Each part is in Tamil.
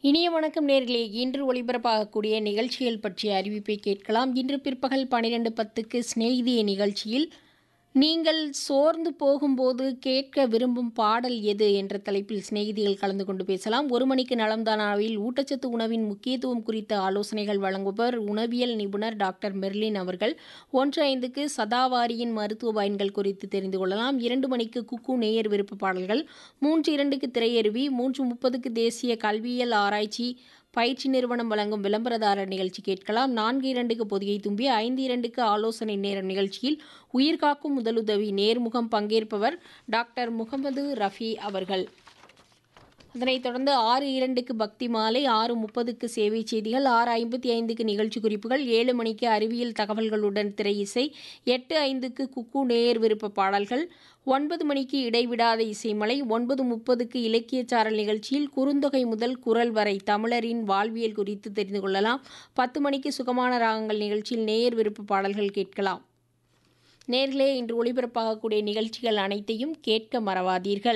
இனிய வணக்கம் நேர்களே. இன்று ஒளிபரப்பாகக்கூடிய நிகழ்ச்சிகள் பற்றிய அறிவிப்பை கேட்கலாம். இன்று பிற்பகல் 12:10க்கு சிநேகிதிய நிகழ்ச்சியில் நீங்கள் சோர்ந்து போகும்போது கேட்க விரும்பும் பாடல் எது என்ற தலைப்பில் சிநேகிதிகள் கலந்து கொண்டு பேசலாம். 1 மணிக்கு நலம்தானாவில் ஊட்டச்சத்து உணவின் முக்கியத்துவம் குறித்த ஆலோசனைகள் வழங்குபவர் உணவியல் நிபுணர் டாக்டர் மெர்லின் அவர்கள். 1:05க்கு சதாவாரியின் மருத்துவ பயன்கள் குறித்து தெரிந்து கொள்ளலாம். 2 மணிக்கு குக்கு நேயர் விருப்ப பாடல்கள். 3:02க்கு திரையருவி. 3:30க்கு தேசிய கல்வியியல் ஆராய்ச்சி பயிற்சி நிறுவனம் வழங்கும் விளம்பரதாரர் நிகழ்ச்சி கேட்கலாம். 4:02க்கு பொதிகை தும்பி. 5:02க்கு ஆலோசனை நேரம் நிகழ்ச்சியில் உயிர்காக்கும் முதலுதவி நேர்முகம் பங்கேற்பவர் டாக்டர் முகமது ரஃபி அவர்கள். அதனைத் தொடர்ந்து 6:02க்கு பக்தி மாலை. 6:30க்கு சேவை செய்திகள். 6:55க்கு நிகழ்ச்சி குறிப்புகள். 7 மணிக்கு அறிவியல் தகவல்களுடன் திரை இசை. 8:05க்கு குக்கு நேயர் விருப்ப பாடல்கள். 9 மணிக்கு இடைவிடாத இசைமலை. 9:30க்கு இலக்கியச்சாரல் நிகழ்ச்சியில் குறுந்தொகை முதல் குறள் வரை தமிழரின் வாழ்வியல் குறித்து தெரிந்து கொள்ளலாம். 10 மணிக்கு சுகமான ராகங்கள் நிகழ்ச்சியில் நேயர் விருப்ப பாடல்கள் கேட்கலாம். நேர்களே, இன்று ஒளிபரப்பாகக்கூடிய நிகழ்ச்சிகள் அனைத்தையும் கேட்க மறவாதீர்கள்.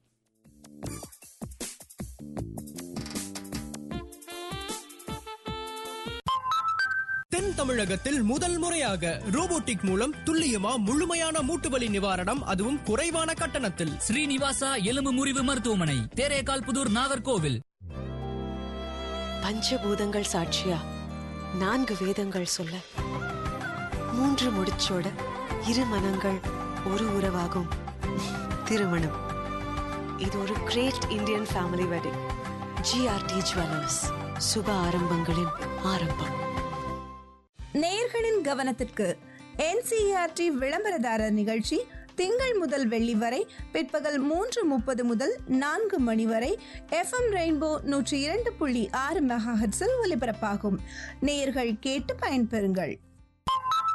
தென் தமிழகத்தில் முதல் முறையாக ரோபோட்டிக் மூலம் துல்லியமா முழுமையான மூட்டுவலி நிவாரணம், அதுவும் குறைவான கட்டணத்தில். ஸ்ரீனிவாசா எலும்பு முறிவு மருத்துவமனை, தேரேகால் புதூர், நாகர்கோவில். பஞ்சபூதங்கள் சாட்சியா 4 வேதங்கள் சொல்ல 3 முடிச்சோட 2 மனங்கள் ஒரு உறவாகும். திருமணம். இது ஒரு great Indian family wedding. GRT jewellers, சுப ஆரம்பங்களின் ஆரம்பம். நேயர்களின் கவனத்திற்கு NCERT விளம்பரதாரர் நிகழ்ச்சி திங்கள் முதல் வெள்ளி வரை பிற்பகல் 3:30 முதல் 4 மணி வரை FM ரெயின்போ 102.6 மெகாஹெர்ட்ஸில் ஒலிபரப்பாகும். நேயர்கள் கேட்டு பயன்பெறுங்கள்.